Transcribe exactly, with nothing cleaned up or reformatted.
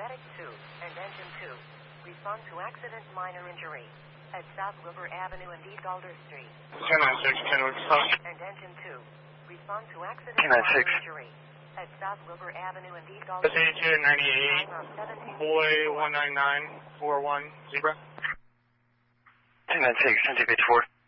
Medic two and Engine two. Respond to accident minor injury at South River Avenue and East Alder Street. ten nine six, can we respond? And Engine two. Respond to accident ten nine six. minor injury at South River Avenue and East Alder Street. eighty-two ninety-eight, boy one nine nine four one, zebra. ten nine six, ten two fifty-four.